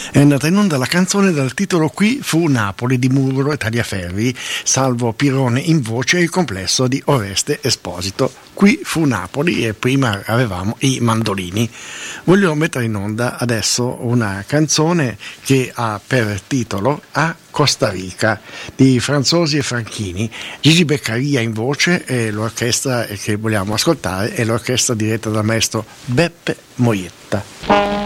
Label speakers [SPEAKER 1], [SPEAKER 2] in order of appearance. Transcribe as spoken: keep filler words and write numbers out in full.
[SPEAKER 1] È andata in onda la canzone dal titolo Qui fu Napoli di Muro e Tagliaferri, Salvo Pirone in voce e il complesso di Oreste Esposito. Qui fu Napoli e prima avevamo i mandolini. Voglio mettere in onda adesso una canzone che ha per titolo A Costa Rica di Franzosi e Franchini, Gigi Beccaria in voce e l'orchestra che vogliamo ascoltare è l'orchestra diretta dal maestro Beppe Moietta.